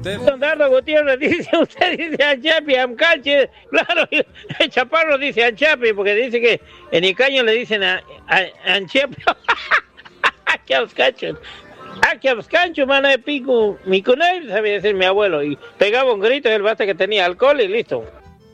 Don Dardo Gutiérrez dice, usted dice Anchapi, Amcalche, claro, el Chaparro dice Anchapi, porque dice que en Icaño le dicen Anchapi. Aquí a Oscacho. Aquí a Oscacho, mano de pico, mi cunay, sabía decir mi abuelo, y pegaba un grito, el basta que tenía alcohol y listo.